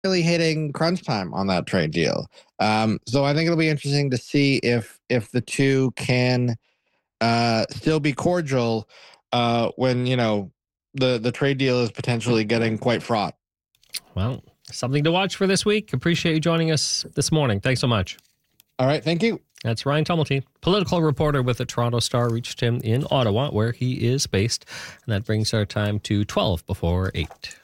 really hitting crunch time on that trade deal. So I think it'll be interesting to see if the two can still be cordial when the trade deal is potentially getting quite fraught. Well, something to watch for this week. Appreciate you joining us this morning. Thanks so much. All right, thank you. That's Ryan Tumulty, political reporter with the Toronto Star. Reached him in Ottawa, where he is based. And that brings our time to 12 before 8.